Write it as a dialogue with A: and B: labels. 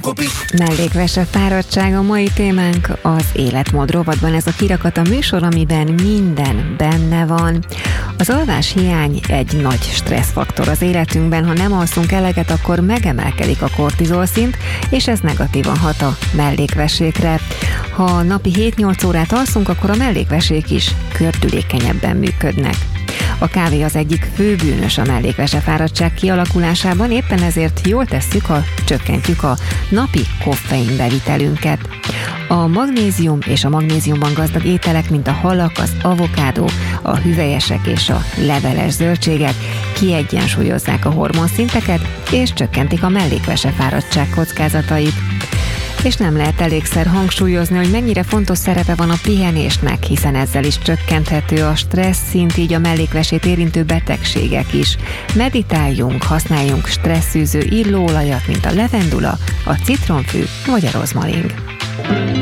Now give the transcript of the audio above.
A: Mellékvese fáradtság a mai témánk. Az életmód rovatban ez a kirakat a műsor, amiben minden benne van. Az alváshiány egy nagy stresszfaktor az életünkben. Ha nem alszunk eleget, akkor megemelkedik a kortizol szint, és ez negatívan hat a mellékvesékre. Ha napi 7-8 órát alszunk, akkor a mellékvesék is gördülékenyebben működnek. A kávé az egyik fő bűnös a mellékvese fáradtság kialakulásában, éppen ezért jól tesszük, ha csökkentjük a napi koffein bevitelünket. A magnézium és a magnéziumban gazdag ételek, mint a halak, az avokádó, a hüvelyesek és a leveles zöldségek kiegyensúlyozzák a hormonszinteket és csökkentik a mellékvese fáradtság kockázatait. És nem lehet elégszer hangsúlyozni, hogy mennyire fontos szerepe van a pihenésnek, hiszen ezzel is csökkenthető a stressz szint, így a mellékvesét érintő betegségek is. Meditáljunk, használjunk stresszűző illóolajat, mint a levendula, a citromfű vagy a rozmaring.